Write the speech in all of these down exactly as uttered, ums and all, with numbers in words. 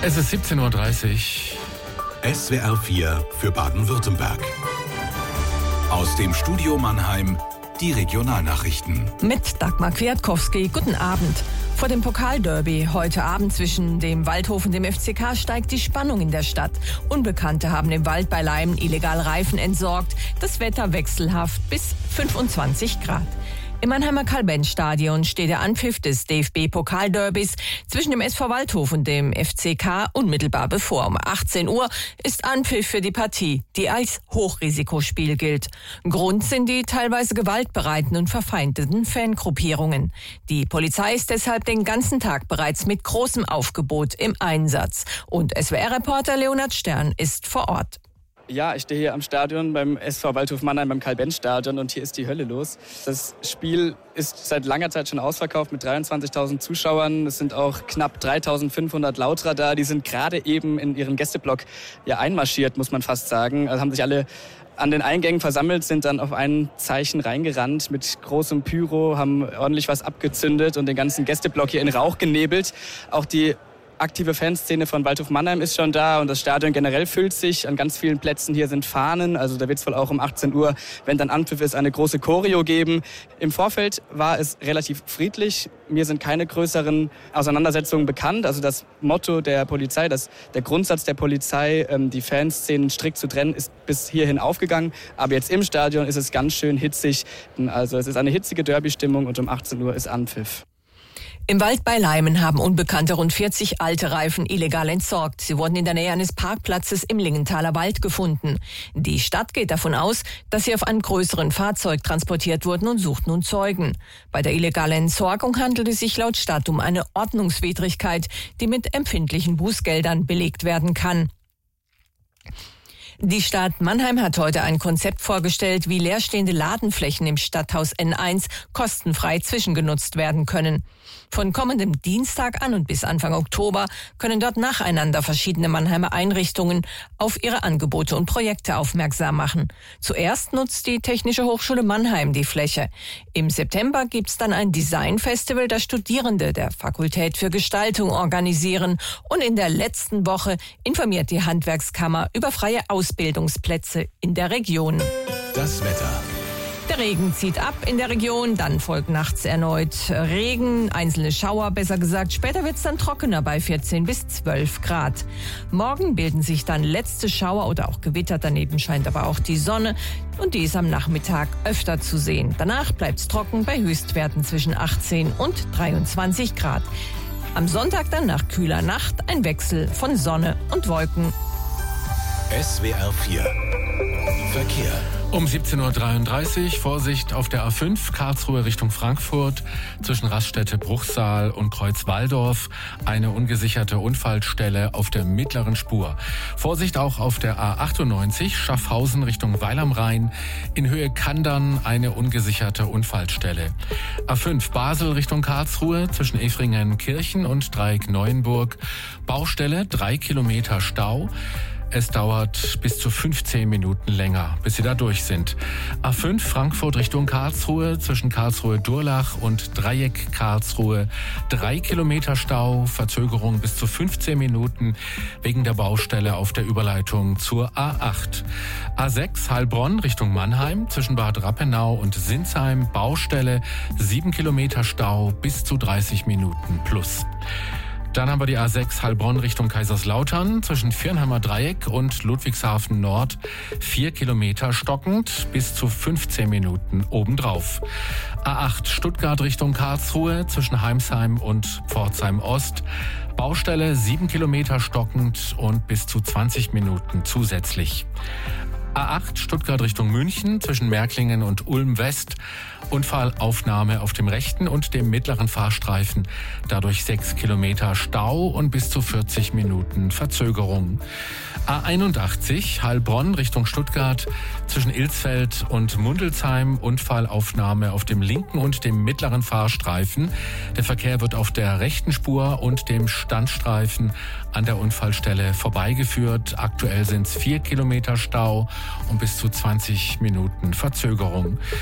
Es ist siebzehn Uhr dreißig. S W R vier für Baden-Württemberg. Aus dem Studio Mannheim die Regionalnachrichten. Mit Dagmar Kwiatkowski. Guten Abend. Vor dem Pokalderby heute Abend zwischen dem Waldhof und dem F C K steigt die Spannung in der Stadt. Unbekannte haben im Wald bei Leimen illegal Reifen entsorgt. Das Wetter wechselhaft bis fünfundzwanzig Grad. Im Mannheimer Karl-Benz-Stadion steht der Anpfiff des D F B-Pokalderbys zwischen dem S V Waldhof und dem F C K unmittelbar bevor. Um achtzehn Uhr ist Anpfiff für die Partie, die als Hochrisikospiel gilt. Grund sind die teilweise gewaltbereiten und verfeindeten Fangruppierungen. Die Polizei ist deshalb den ganzen Tag bereits mit großem Aufgebot im Einsatz. Und S W R-Reporter Leonhard Stern ist vor Ort. Ja, ich stehe hier am Stadion beim S V Waldhof Mannheim beim Karl-Benz-Stadion und hier ist die Hölle los. Das Spiel ist seit langer Zeit schon ausverkauft mit dreiundzwanzigtausend Zuschauern. Es sind auch knapp dreitausendfünfhundert Lauterer da. Die sind gerade eben in ihren Gästeblock ja einmarschiert, muss man fast sagen. Also haben sich alle an den Eingängen versammelt, sind dann auf ein Zeichen reingerannt mit großem Pyro, haben ordentlich was abgezündet und den ganzen Gästeblock hier in Rauch genebelt. Auch die aktive Fanszene von Waldhof Mannheim ist schon da und das Stadion generell füllt sich. An ganz vielen Plätzen hier sind Fahnen, also da wird es wohl auch um achtzehn Uhr, wenn dann Anpfiff ist, eine große Choreo geben. Im Vorfeld war es relativ friedlich. Mir sind keine größeren Auseinandersetzungen bekannt. Also das Motto der Polizei, das, der Grundsatz der Polizei, ähm, die Fanszenen strikt zu trennen, ist bis hierhin aufgegangen. Aber jetzt im Stadion ist es ganz schön hitzig. Also es ist eine hitzige Derby-Stimmung und um achtzehn Uhr ist Anpfiff. Im Wald bei Leimen haben Unbekannte rund vierzig alte Reifen illegal entsorgt. Sie wurden in der Nähe eines Parkplatzes im Lingenthaler Wald gefunden. Die Stadt geht davon aus, dass sie auf einem größeren Fahrzeug transportiert wurden und sucht nun Zeugen. Bei der illegalen Entsorgung handelt es sich laut Stadt um eine Ordnungswidrigkeit, die mit empfindlichen Bußgeldern belegt werden kann. Die Stadt Mannheim hat heute ein Konzept vorgestellt, wie leerstehende Ladenflächen im Stadthaus N eins kostenfrei zwischengenutzt werden können. Von kommendem Dienstag an und bis Anfang Oktober können dort nacheinander verschiedene Mannheimer Einrichtungen auf ihre Angebote und Projekte aufmerksam machen. Zuerst nutzt die Technische Hochschule Mannheim die Fläche. Im September gibt's dann ein Designfestival, das Studierende der Fakultät für Gestaltung organisieren. Und in der letzten Woche informiert die Handwerkskammer über freie Ausbildungsplätze in der Region. Das Wetter. Der Regen zieht ab in der Region, dann folgt nachts erneut Regen, einzelne Schauer, besser gesagt. Später wird es dann trockener bei vierzehn bis zwölf Grad. Morgen bilden sich dann letzte Schauer oder auch Gewitter, daneben scheint aber auch die Sonne und die ist am Nachmittag öfter zu sehen. Danach bleibt es trocken bei Höchstwerten zwischen achtzehn und dreiundzwanzig Grad. Am Sonntag dann nach kühler Nacht ein Wechsel von Sonne und Wolken. S W R vier Verkehr. Um siebzehn Uhr dreiunddreißig, Vorsicht auf der A fünf, Karlsruhe Richtung Frankfurt, zwischen Raststätte Bruchsal und Kreuz Walldorf, eine ungesicherte Unfallstelle auf der mittleren Spur. Vorsicht auch auf der A achtundneunzig, Schaffhausen Richtung Weil am Rhein, in Höhe Kandern eine ungesicherte Unfallstelle. A fünf, Basel Richtung Karlsruhe, zwischen Efringen-Kirchen und Dreieck Neuenburg, Baustelle, drei Kilometer Stau. Es dauert bis zu fünfzehn Minuten länger, bis Sie da durch sind. A fünf Frankfurt Richtung Karlsruhe, zwischen Karlsruhe-Durlach und Dreieck Karlsruhe. Drei Kilometer Stau, Verzögerung bis zu fünfzehn Minuten wegen der Baustelle auf der Überleitung zur A acht. A sechs Heilbronn Richtung Mannheim, zwischen Bad Rappenau und Sinsheim. Baustelle, sieben Kilometer Stau, bis zu dreißig Minuten plus. Dann haben wir die A sechs Heilbronn Richtung Kaiserslautern, zwischen Viernheimer Dreieck und Ludwigshafen Nord. Vier Kilometer stockend, bis zu fünfzehn Minuten obendrauf. A acht Stuttgart Richtung Karlsruhe, zwischen Heimsheim und Pforzheim Ost. Baustelle, sieben Kilometer stockend und bis zu zwanzig Minuten zusätzlich. A acht Stuttgart Richtung München, zwischen Märklingen und Ulm West. Unfallaufnahme auf dem rechten und dem mittleren Fahrstreifen. Dadurch sechs Kilometer Stau und bis zu vierzig Minuten Verzögerung. A einundachtzig Heilbronn Richtung Stuttgart, zwischen Ilsfeld und Mundelsheim. Unfallaufnahme auf dem linken und dem mittleren Fahrstreifen. Der Verkehr wird auf der rechten Spur und dem Standstreifen an der Unfallstelle vorbeigeführt. Aktuell sind es vier Kilometer Stau und bis zu zwanzig Minuten Verzögerung.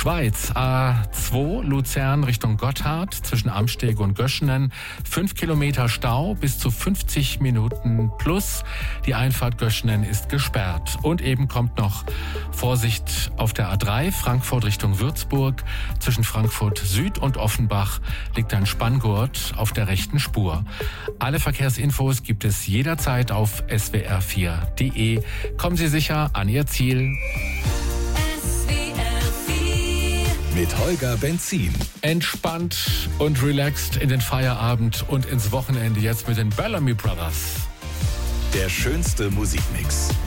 Schweiz, A zwei Luzern Richtung Gotthard zwischen Amsteg und Göschenen. Fünf Kilometer Stau, bis zu fünfzig Minuten plus. Die Einfahrt Göschenen ist gesperrt. Und eben kommt noch Vorsicht auf der A drei, Frankfurt Richtung Würzburg. Zwischen Frankfurt Süd und Offenbach liegt ein Spanngurt auf der rechten Spur. Alle Verkehrsinfos gibt es jederzeit auf s w r vier punkt d e. Kommen Sie sicher an Ihr Ziel. Mit Holger Benzin. Entspannt und relaxed in den Feierabend und ins Wochenende jetzt mit den Bellamy Brothers. Der schönste Musikmix.